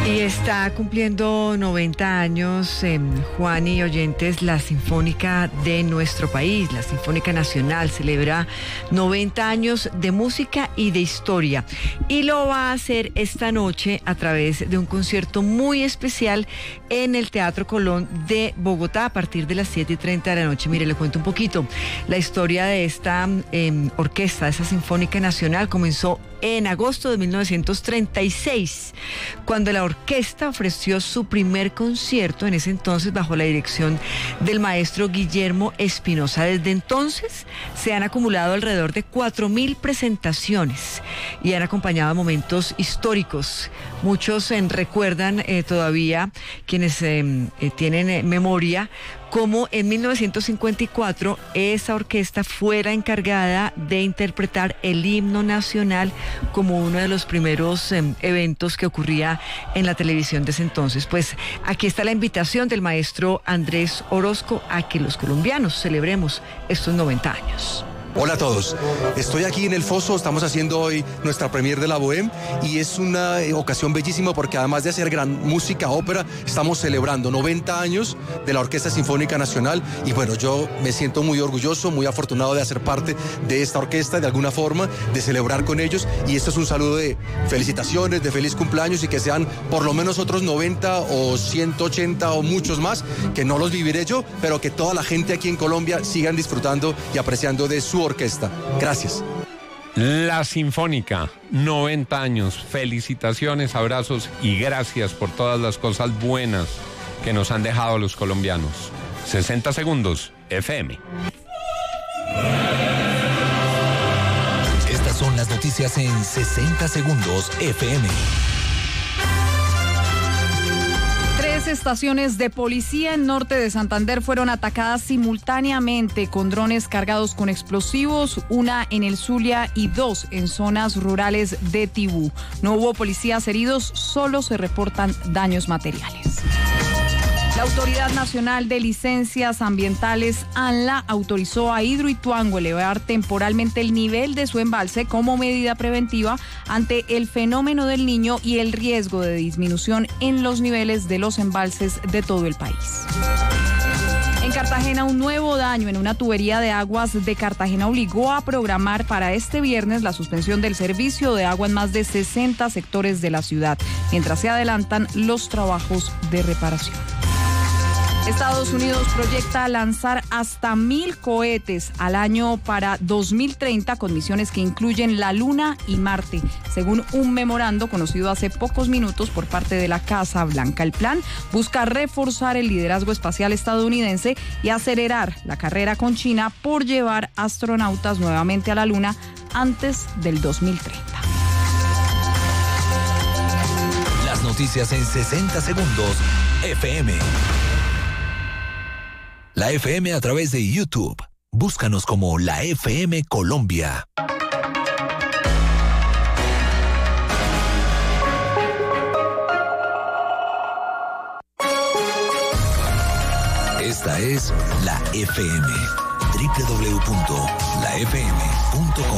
Y está cumpliendo 90 años, Juan y oyentes, la Sinfónica de nuestro país, la Sinfónica Nacional, celebra 90 años de música y de historia. Y lo va a hacer esta noche a través de un concierto muy especial en el Teatro Colón de Bogotá a partir de las 7:30 de la noche. Mire, le cuento un poquito. La historia de esta orquesta, de esa Sinfónica Nacional, comenzó en agosto de 1936, cuando la orquesta ofreció su primer concierto, en ese entonces bajo la dirección del maestro Guillermo Espinosa. Desde entonces se han acumulado alrededor de 4.000 presentaciones y han acompañado momentos históricos. Muchos recuerdan todavía, quienes tienen memoria, como en 1954 esa orquesta fue la encargada de interpretar el himno nacional como uno de los primeros eventos que ocurría en la televisión de ese entonces. Pues aquí está la invitación del maestro Andrés Orozco a que los colombianos celebremos estos 90 años. Hola a todos, estoy aquí en el Foso, estamos haciendo hoy nuestra premier de la Bohème y es una ocasión bellísima porque además de hacer gran música, ópera, estamos celebrando 90 años de la Orquesta Sinfónica Nacional y bueno, yo me siento muy orgulloso, muy afortunado de hacer parte de esta orquesta de alguna forma, de celebrar con ellos y esto es un saludo de felicitaciones, de feliz cumpleaños y que sean por lo menos otros 90 o 180 o muchos más, que no los viviré yo, pero que toda la gente aquí en Colombia sigan disfrutando y apreciando de su orquesta. Gracias. La Sinfónica, 90 años, felicitaciones, abrazos y gracias por todas las cosas buenas que nos han dejado los colombianos. 60 segundos, FM. Estas son las noticias en 60 segundos, FM. 3 estaciones de policía en norte de Santander fueron atacadas simultáneamente con drones cargados con explosivos, una en el Zulia y 2 en zonas rurales de Tibú. No hubo policías heridos, solo se reportan daños materiales. La Autoridad Nacional de Licencias Ambientales, ANLA, autorizó a Hidroituango elevar temporalmente el nivel de su embalse como medida preventiva ante el fenómeno del Niño y el riesgo de disminución en los niveles de los embalses de todo el país. En Cartagena, un nuevo daño en una tubería de aguas de Cartagena obligó a programar para este viernes la suspensión del servicio de agua en más de 60 sectores de la ciudad, mientras se adelantan los trabajos de reparación. Estados Unidos proyecta lanzar hasta 1.000 cohetes al año para 2030 con misiones que incluyen la Luna y Marte, según un memorando conocido hace pocos minutos por parte de la Casa Blanca. El plan busca reforzar el liderazgo espacial estadounidense y acelerar la carrera con China por llevar astronautas nuevamente a la Luna antes del 2030. Las noticias en 60 segundos, FM. La FM a través de YouTube. Búscanos como La FM Colombia. Esta es La FM. www.lafm.com